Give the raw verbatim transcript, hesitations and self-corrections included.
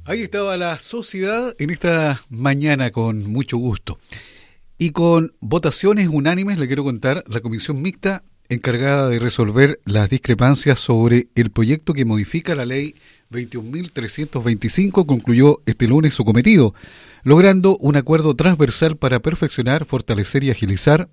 Ahí estaba la sociedad en esta mañana con mucho gusto. Y con votaciones unánimes, le quiero contar, la comisión mixta encargada de resolver las discrepancias sobre el proyecto que modifica la ley veintiún mil trescientos veinticinco concluyó este lunes su cometido, logrando un acuerdo transversal para perfeccionar, fortalecer y agilizar